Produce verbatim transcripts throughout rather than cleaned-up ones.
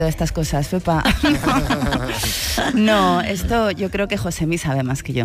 de estas cosas, Pepa. No, esto yo creo que Josemi sabe más que yo.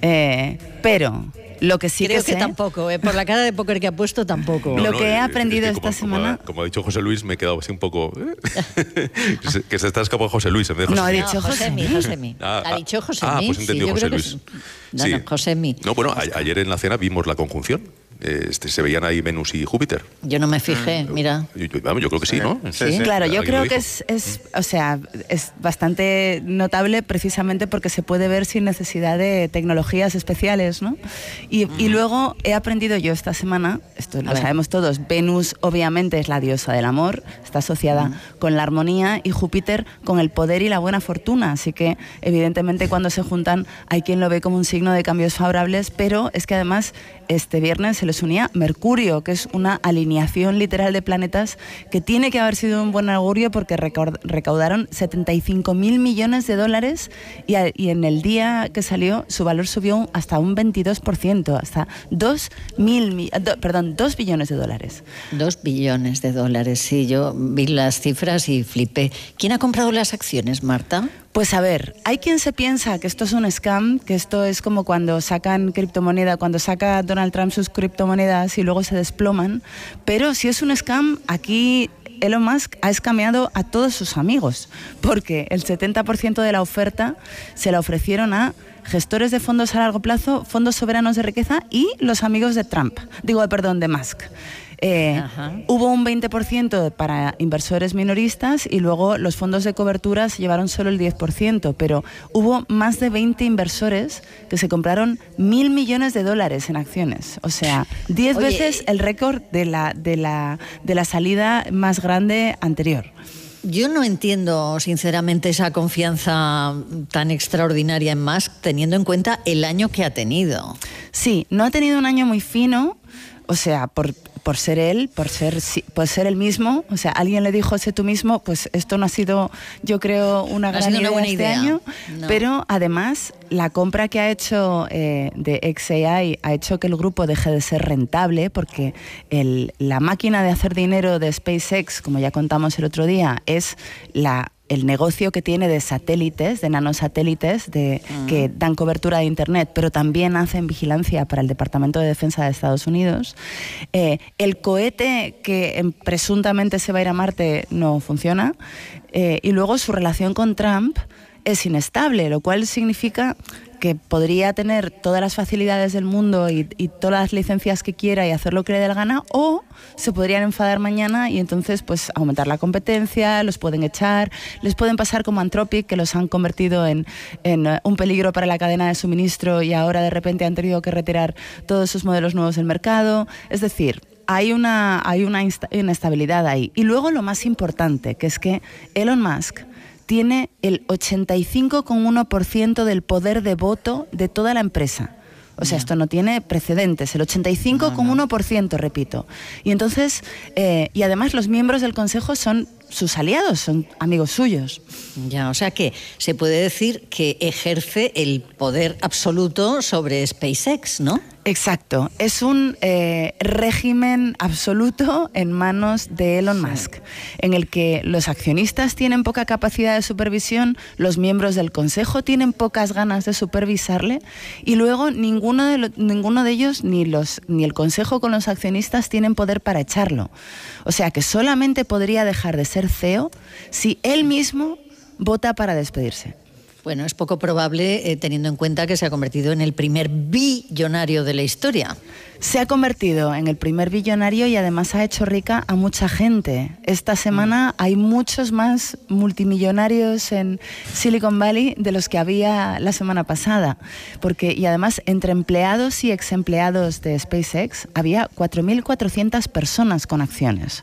Eh, pero lo que sí creo que sé... que tampoco, eh, por la cara de póker que ha puesto tampoco. No, lo no, que he aprendido es que como, esta semana... Como, como ha dicho José Luis, me he quedado así un poco... ¿eh? que se está escapando José Luis en vez de José No, he Luis. dicho no, Josemi. Josemi. Josemi. Ah, ha dicho Josemi. Ah, pues entendió sí, José yo creo Luis. Que... No, sí. no, Josemi. No, bueno, a, ayer en la cena vimos la conjunción. Este, se veían ahí Venus y Júpiter. Yo no me fijé, Mm. mira. Yo, yo, vamos, yo creo que sí, ¿no? Sí, sí. Claro, yo ¿Alguien creo lo que dijo? es, es, o sea, es bastante notable precisamente porque se puede ver sin necesidad de tecnologías especiales, ¿no? Y, mm. y luego he aprendido yo esta semana, esto lo sabemos todos, Venus obviamente es la diosa del amor, está asociada mm. con la armonía, y Júpiter con el poder y la buena fortuna, así que evidentemente cuando se juntan hay quien lo ve como un signo de cambios favorables, pero es que además este viernes se les unía Mercurio, que es una alineación literal de planetas que tiene que haber sido un buen augurio porque recaudaron setenta y cinco mil millones de dólares y, a, y en el día que salió su valor subió hasta un veintidós por ciento, hasta dos mil, do, perdón, dos billones de dólares. Dos billones de dólares, sí, yo vi las cifras y flipé. ¿Quién ha comprado las acciones, Marta? Pues a ver, hay quien se piensa que esto es un scam, que esto es como cuando sacan criptomoneda, cuando saca Donald Trump sus criptomonedas y luego se desploman, pero si es un scam, aquí Elon Musk ha escameado a todos sus amigos, porque el setenta por ciento de la oferta se la ofrecieron a gestores de fondos a largo plazo, fondos soberanos de riqueza y los amigos de Trump, digo, perdón, de Musk. Eh, hubo un veinte por ciento para inversores minoristas y luego los fondos de cobertura se llevaron solo el diez por ciento, pero hubo más de veinte inversores que se compraron mil millones de dólares en acciones, o sea, diez veces el récord de la, de la, de la salida más grande anterior. Yo no entiendo, sinceramente, esa confianza tan extraordinaria en Musk, teniendo en cuenta el año que ha tenido. Sí, no ha tenido un año muy fino, o sea, por, por ser él, por ser, por ser el mismo, o sea, alguien le dijo, sé tú mismo, pues esto no ha sido, yo creo, una gran idea este idea. año, no. Pero además la compra que ha hecho eh, de X A I ha hecho que el grupo deje de ser rentable, porque el, la máquina de hacer dinero de SpaceX, como ya contamos el otro día, es la el negocio que tiene de satélites, de nanosatélites, de, uh-huh. que dan cobertura de Internet, pero también hacen vigilancia para el Departamento de Defensa de Estados Unidos. Eh, el cohete que eh, presuntamente se va a ir a Marte no funciona. Eh, y luego su relación con Trump es inestable, lo cual significa que podría tener todas las facilidades del mundo y, y todas las licencias que quiera y hacer lo que le dé la gana, o se podrían enfadar mañana y entonces pues aumentar la competencia, los pueden echar, les pueden pasar como Anthropic, que los han convertido en, en un peligro para la cadena de suministro y ahora de repente han tenido que retirar todos sus modelos nuevos del mercado. Es decir, hay una, hay una inestabilidad ahí. Y luego lo más importante, que es que Elon Musk tiene el ochenta y cinco coma uno por ciento del poder de voto de toda la empresa. O sea, no. esto no tiene precedentes, el ochenta y cinco coma uno por ciento, no, no. repito. Y entonces, eh, y además los miembros del consejo son sus aliados, son amigos suyos. Ya, o sea que se puede decir que ejerce el poder absoluto sobre SpaceX, ¿no? Exacto, es un eh, régimen absoluto en manos de Elon Musk, sí. en el que los accionistas tienen poca capacidad de supervisión, los miembros del consejo tienen pocas ganas de supervisarle y luego ninguno de, lo, ninguno de ellos, ni, los, ni el consejo con los accionistas, tienen poder para echarlo. O sea que solamente podría dejar de ser C E O si él mismo vota para despedirse. Bueno, es poco probable eh, teniendo en cuenta que se ha convertido en el primer billonario de la historia. Se ha convertido en el primer billonario y además ha hecho rica a mucha gente. Esta semana hay muchos más multimillonarios en Silicon Valley de los que había la semana pasada. Porque, y además, entre empleados y exempleados de SpaceX había cuatro mil cuatrocientas personas con acciones.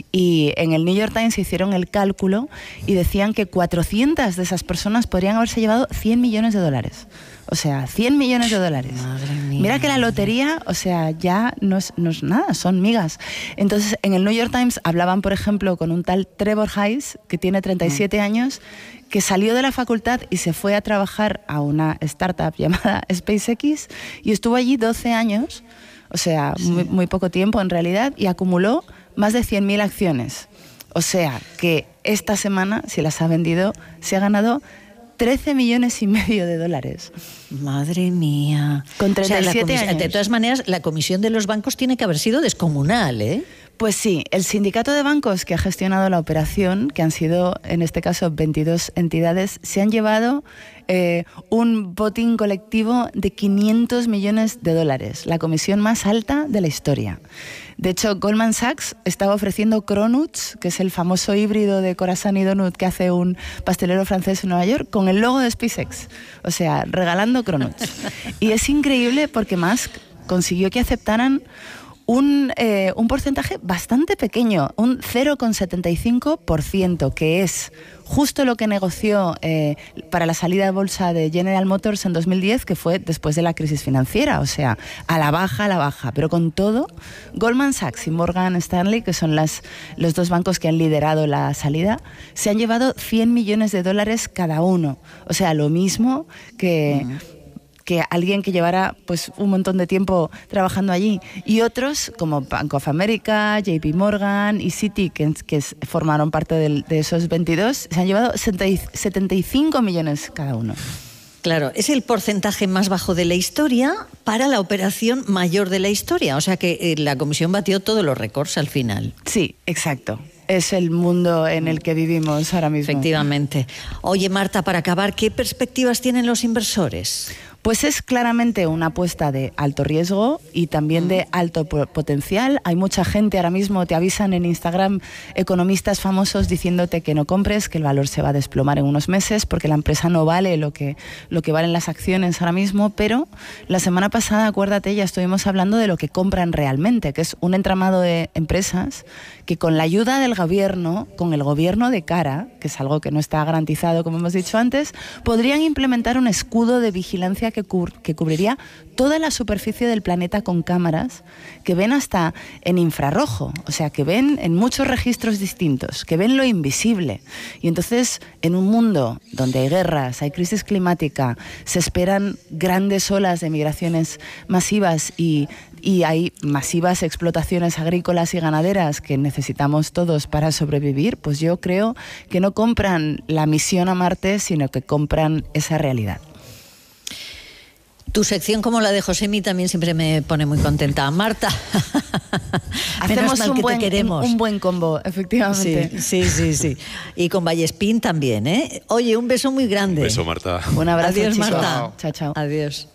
Y en el New York Times hicieron el cálculo y decían que cuatrocientas de esas personas podrían haberse llevado cien millones de dólares. O sea, cien millones de dólares. Madre mía. Mira que la lotería, o sea, ya no es, no es nada, son migas. Entonces, en el New York Times hablaban, por ejemplo, con un tal Trevor Hayes, que tiene treinta y siete mm. años, que salió de la facultad y se fue a trabajar a una startup llamada SpaceX y estuvo allí doce años, o sea, sí. muy, muy poco tiempo en realidad, y acumuló más de cien mil acciones. O sea, que esta semana, si las ha vendido, se ha ganado trece millones y medio de dólares. Madre mía. Con treinta y siete o sea, años. De todas maneras, la comisión de los bancos tiene que haber sido descomunal, ¿eh? Pues sí, el sindicato de bancos que ha gestionado la operación, que han sido en este caso veintidós entidades, se han llevado eh, un botín colectivo de quinientos millones de dólares, la comisión más alta de la historia. De hecho, Goldman Sachs estaba ofreciendo cronuts, que es el famoso híbrido de croissant y donut que hace un pastelero francés en Nueva York, con el logo de SpaceX. O sea, regalando cronuts. Y es increíble porque Musk consiguió que aceptaran un, eh, un porcentaje bastante pequeño, un cero coma setenta y cinco por ciento, que es justo lo que negoció eh, para la salida de bolsa de General Motors en dos mil diez, que fue después de la crisis financiera, o sea, a la baja, a la baja. Pero con todo, Goldman Sachs y Morgan Stanley, que son las, los dos bancos que han liderado la salida, se han llevado cien millones de dólares cada uno. O sea, lo mismo que... Mm. que alguien que llevara pues un montón de tiempo trabajando allí, y otros como Bank of America, J P Morgan y Citi, que, que formaron parte de, de esos veintidós, se han llevado setenta y cinco millones cada uno. Claro, es el porcentaje más bajo de la historia para la operación mayor de la historia, o sea que eh, la comisión batió todos los récords al final. Sí, exacto. Es el mundo en el que vivimos ahora mismo. Efectivamente. Oye, Marta, para acabar, ¿qué perspectivas tienen los inversores? Pues es claramente una apuesta de alto riesgo y también de alto potencial. Hay mucha gente ahora mismo, te avisan en Instagram, economistas famosos diciéndote que no compres, que el valor se va a desplomar en unos meses porque la empresa no vale lo que, lo que valen las acciones ahora mismo. Pero la semana pasada, acuérdate, ya estuvimos hablando de lo que compran realmente, que es un entramado de empresas que con la ayuda del gobierno, con el gobierno de cara, que es algo que no está garantizado, como hemos dicho antes, podrían implementar un escudo de vigilancia que, cub- que cubriría toda la superficie del planeta con cámaras que ven hasta en infrarrojo, o sea, que ven en muchos registros distintos, que ven lo invisible. Y entonces, en un mundo donde hay guerras, hay crisis climática, se esperan grandes olas de migraciones masivas y y hay masivas explotaciones agrícolas y ganaderas que necesitamos todos para sobrevivir, pues yo creo que no compran la misión a Marte, sino que compran esa realidad. Tu sección, como la de Josemi, también siempre me pone muy contenta. Marta, hacemos un, que buen, te queremos. Un, un buen combo, efectivamente. Sí, sí, sí, sí. Y con Vallespín también, ¿eh? Oye, un beso muy grande. Un beso, Marta. Un abrazo, Adiós, chicos. Marta. Chao, chao. Adiós.